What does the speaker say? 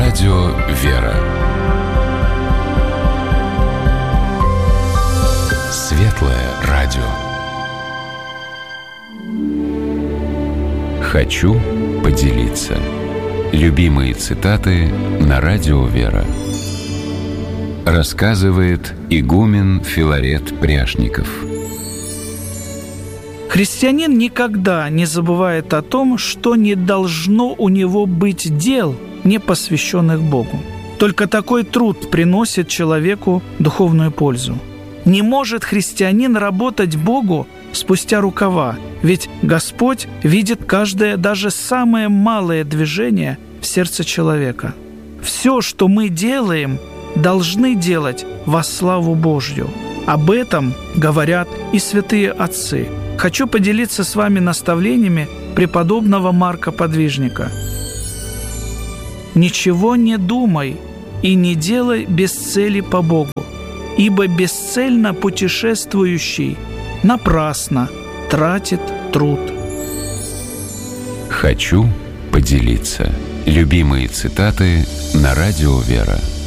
Радио «Вера». Светлое радио. Хочу поделиться. Любимые цитаты на Радио «Вера». Рассказывает игумен Филарет Пряшников. Христианин никогда не забывает о том, что не должно у него быть дел, не посвященных Богу. Только такой труд приносит человеку духовную пользу. Не может христианин работать Богу спустя рукава, ведь Господь видит каждое, даже самое малое движение в сердце человека. Все, что мы делаем, должны делать во славу Божью. Об этом говорят и святые отцы. Хочу поделиться с вами наставлениями преподобного Марка Подвижника. «Ничего не думай и не делай без цели по Богу, ибо бесцельно путешествующий напрасно тратит труд». Хочу поделиться. Любимые цитаты на Радио «Вера».